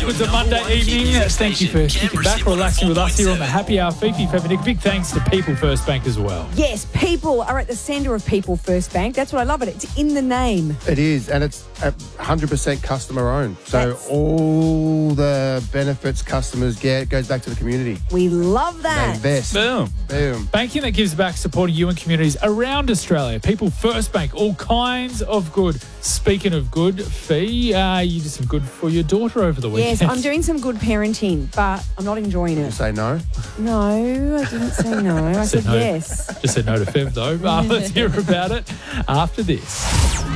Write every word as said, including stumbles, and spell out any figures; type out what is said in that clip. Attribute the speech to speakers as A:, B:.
A: It's a Monday evening. Thank you for kicking back, relaxing with us here on the Happy Hour. Fifi, Femi, Nick, big thanks to People First Bank as well.
B: Yes, people are at the centre of People First Bank. That's what I love it. It's in the name.
C: It is, and it's one hundred percent customer owned. So
B: That's-
C: all the benefits customers get goes back to the community.
B: We love
C: They
B: that.
C: invest.
A: Boom.
C: Boom.
A: Banking that gives back, supporting you and communities around Australia. People First Bank, all kinds of good. Speaking of good, Fee, uh, you did some good for your daughter over the weekend.
B: Yes, I'm doing some good parenting, but I'm not enjoying
C: You
B: it.
C: say no.
B: No, I didn't say no. I said
A: no.
B: yes.
A: Just said no to Fev, though. Uh, let's hear about it after this.